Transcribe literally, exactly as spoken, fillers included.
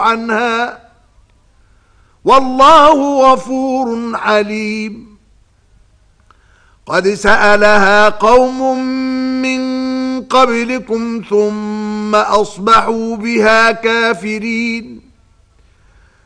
عنها والله غفور حليم. قد سألها قوم من قبلكم ثم أصبحوا بها كافرين.